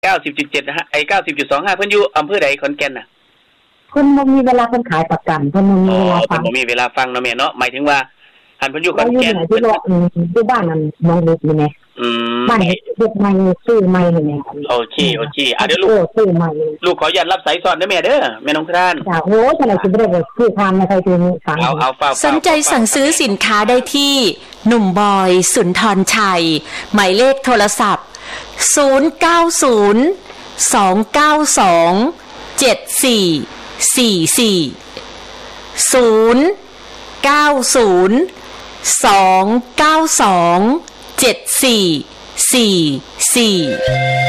90.7นะฮะไอ้90.25เพิ่นอยู่อำเภอใดขอนแก่นน่ะเพิ่นบ่มีเวลาเพิ่นขายประกันเพิ่นบ่มีเวลาฟังเพิ่นบ่มีเวลาฟังเนาะแม่เนาะหมายถึงว่าหันเพิ่นอยู่ขอนแก่นที่อยู่บ้านนั่นน้องเล็กนี่แหละบ้านเด็กใหม่ซื้อใหม่นี่แหละโอเคเดี๋ยวลูกซื้อใหม่ลูกขออนุญาตรับสายสอนเด้อแม่เด้อแม่น้องพรานจ้ะโอ้จังได๋สิบ่ได้ซื้อทานมาใส่ตัวนี้ฟังเอาสนใจสั่งซื้อสินค้าได้ที่หนุ่มบอยสุนทรชัยหมายเลขโทรศัพท์0902927444 0902927444